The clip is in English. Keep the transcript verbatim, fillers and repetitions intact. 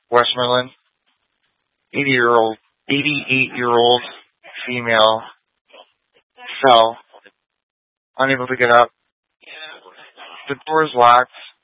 Westmoreland. eighty year old, eighty-eight year old female fell, unable to get up. The door is locked.